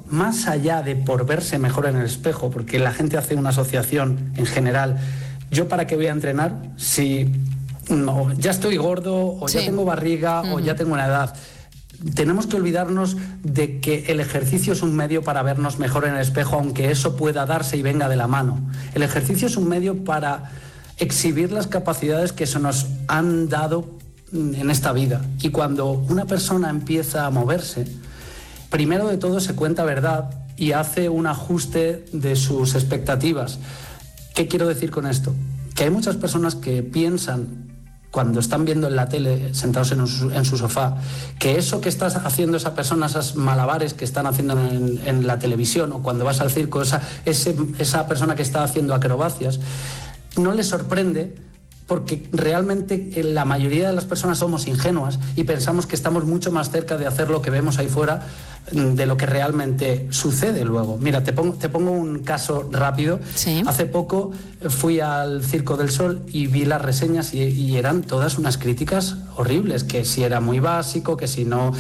más allá de por verse mejor en el espejo, porque la gente hace una asociación en general, ¿yo para qué voy a entrenar si no, ya estoy gordo o ya tengo barriga o ya tengo una edad? Tenemos que olvidarnos de que el ejercicio es un medio para vernos mejor en el espejo, aunque eso pueda darse y venga de la mano. El ejercicio es un medio para exhibir las capacidades que se nos han dado en esta vida. Y cuando una persona empieza a moverse, primero de todo se cuenta verdad y hace un ajuste de sus expectativas. ¿Qué quiero decir con esto? Que hay muchas personas que piensan, cuando están viendo en la tele, sentados en su sofá, que eso que está haciendo esa persona, esas malabares que están haciendo en la televisión, o cuando vas al circo, esa persona que está haciendo acrobacias, no les sorprende, porque realmente la mayoría de las personas somos ingenuas y pensamos que estamos mucho más cerca de hacer lo que vemos ahí fuera de lo que realmente sucede luego. Mira, te pongo un caso rápido. Sí. Hace poco fui al Circo del Sol y vi las reseñas y eran todas unas críticas horribles, que si era muy básico, que si no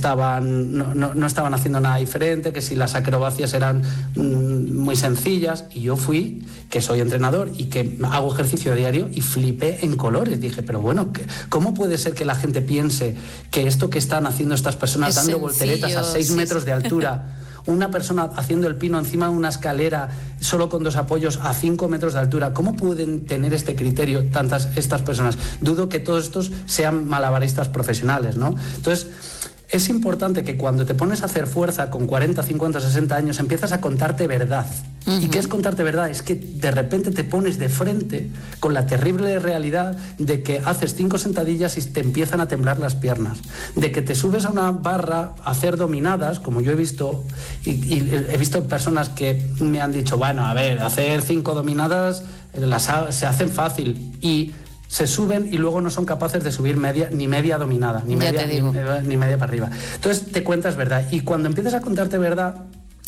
estaban haciendo nada diferente, que si las acrobacias eran muy sencillas. Y yo fui, que soy entrenador y que hago ejercicio diario, y flipé en colores. Dije, pero bueno, ¿cómo puede ser que la gente piense que esto que están haciendo estas personas, dando volteretas a 6 metros de altura, una persona haciendo el pino encima de una escalera solo con 2 apoyos a 5 metros de altura, cómo pueden tener este criterio estas personas? Dudo que todos estos sean malabaristas profesionales, ¿no? Entonces, es importante que cuando te pones a hacer fuerza con 40, 50, 60 años, empiezas a contarte verdad. ¿Y qué es contarte verdad? Es que de repente te pones de frente con la terrible realidad de que haces 5 sentadillas y te empiezan a temblar las piernas. De que te subes a una barra a hacer dominadas, como yo he visto, y he visto personas que me han dicho, bueno, a ver, hacer 5 dominadas se hacen fácil, y se suben y luego no son capaces de subir ni media dominada, ni media para arriba. Entonces te cuentas verdad, y cuando empiezas a contarte verdad,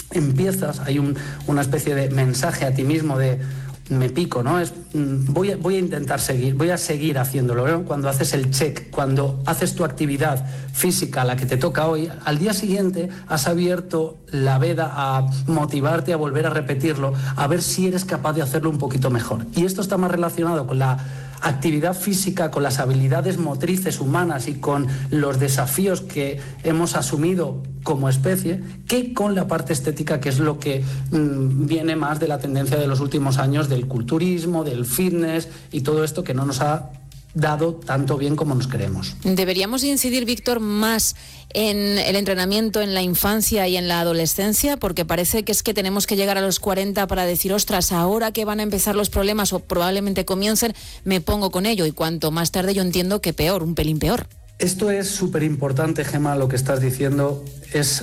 hay una especie de mensaje a ti mismo de me pico, ¿no? Voy a intentar voy a seguir haciéndolo, ¿no? Cuando haces el check, cuando haces tu actividad física, la que te toca hoy, al día siguiente has abierto la veda a motivarte a volver a repetirlo, a ver si eres capaz de hacerlo un poquito mejor. Y esto está más relacionado con la actividad física, con las habilidades motrices humanas y con los desafíos que hemos asumido como especie, que con la parte estética, que es lo que viene más de la tendencia de los últimos años del culturismo, del fitness y todo esto que no nos ha dado tanto bien como nos queremos. ¿Deberíamos incidir, Víctor, más en el entrenamiento en la infancia y en la adolescencia? Porque parece que es que tenemos que llegar a los 40 para decir, ostras, ahora que van a empezar los problemas o probablemente comiencen, me pongo con ello, y cuanto más tarde yo entiendo que peor, un pelín peor. Esto es súper importante, Gemma, lo que estás diciendo. Es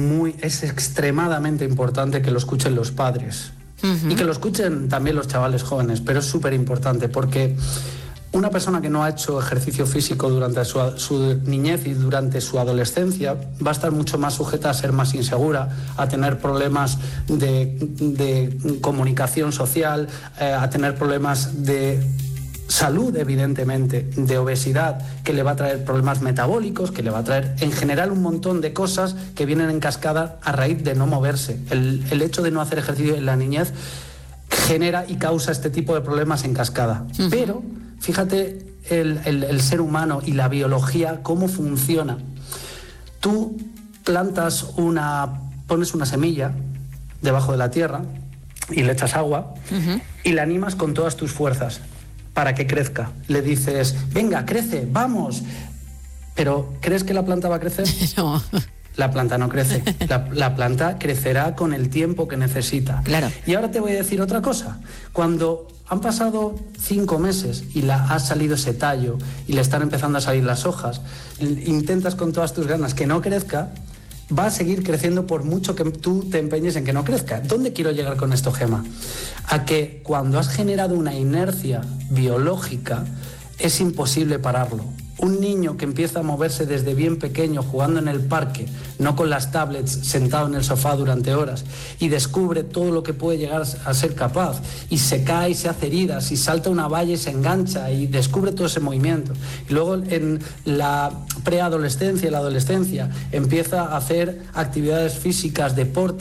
extremadamente importante que lo escuchen los padres y que lo escuchen también los chavales jóvenes, pero es súper importante porque una persona que no ha hecho ejercicio físico durante su niñez y durante su adolescencia va a estar mucho más sujeta a ser más insegura, a tener problemas de comunicación social, a tener problemas de salud, evidentemente, de obesidad, que le va a traer problemas metabólicos, que le va a traer en general un montón de cosas que vienen en cascada a raíz de no moverse. El hecho de no hacer ejercicio en la niñez genera y causa este tipo de problemas en cascada. Pero fíjate el ser humano y la biología, cómo funciona. Tú pones una semilla debajo de la tierra y le echas agua y la animas con todas tus fuerzas para que crezca. Le dices, venga, crece, vamos. Pero, ¿crees que la planta va a crecer? No. La planta no crece. La planta crecerá con el tiempo que necesita. Claro. Y ahora te voy a decir otra cosa. Cuando han pasado 5 meses y ha salido ese tallo y le están empezando a salir las hojas, intentas con todas tus ganas que no crezca, va a seguir creciendo por mucho que tú te empeñes en que no crezca. ¿Dónde quiero llegar con esto, Gemma? A que cuando has generado una inercia biológica, es imposible pararlo. Un niño que empieza a moverse desde bien pequeño jugando en el parque, no con las tablets, sentado en el sofá durante horas, y descubre todo lo que puede llegar a ser capaz, y se cae y se hace heridas, y salta una valla y se engancha, y descubre todo ese movimiento. Y luego en la preadolescencia y la adolescencia empieza a hacer actividades físicas, deporte,